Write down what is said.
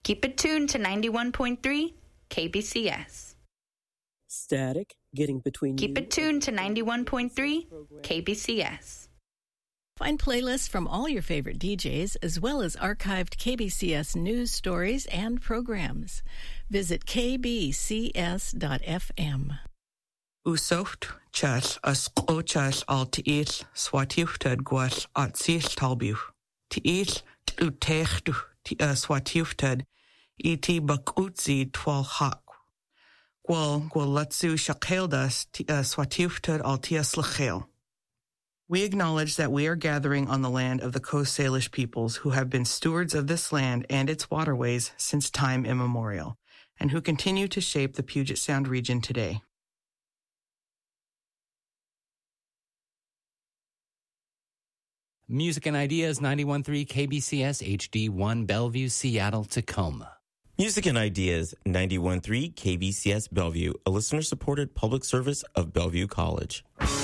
Keep it tuned to 91.3 KBCS. Static getting between Keep it tuned to 91.3 KBCS. Find playlists from all your favorite DJs, as well as archived KBCS news stories and programs. Visit kbcs.fm. Usoft chas as qochas al tiis swatiuftad gwas at sis talbu. Tiis utechtu swatiuftad iti bakutzi twal hak. Gwal latsu shakeldas swatiuftad al tias lachel. We acknowledge that we are gathering on the land of the Coast Salish peoples who have been stewards of this land and its waterways since time immemorial, and who continue to shape the Puget Sound region today. Music and Ideas, 91.3 KBCS HD1 Bellevue, Seattle, Tacoma. Music and Ideas, 91.3 KBCS Bellevue, a listener-supported public service of Bellevue College.